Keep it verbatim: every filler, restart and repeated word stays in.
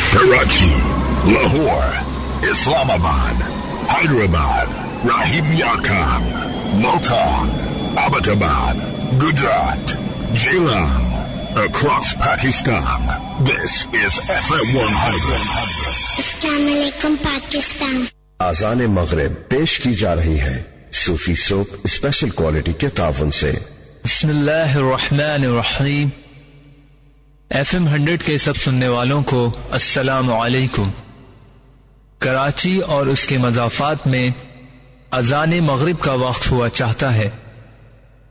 Karachi, Lahore, Islamabad, Hyderabad, Rahim Yakan, Multan, Abbottabad, Gujarat, Jailan, across Pakistan. This is F M one hundred. Assalamu alaikum Pakistan. आज़ान मगरिब पेश की जा रही है सूफी soap special quality के तावन से। बिस्मिल्लाहिर्रहमानिर्रहीम। एफ एम हंड्रेड के सब सुनने वालों को अस्सलामु अलैकुम। कराची और उसके मज़ाफ़ात में अज़ान मगरिब का वक्त हुआ चाहता है।